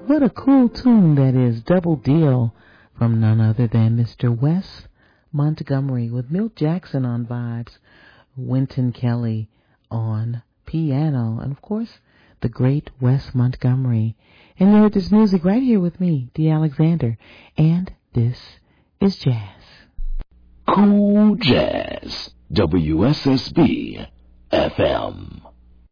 What a cool tune that is. Double Deal from none other than Mr. Wes Montgomery with Milt Jackson on vibes, Wynton Kelly on piano, and of course, the great Wes Montgomery. And you heard this music right here with me, D. Alexander, and this is jazz. Cool Jazz, WSSB FM.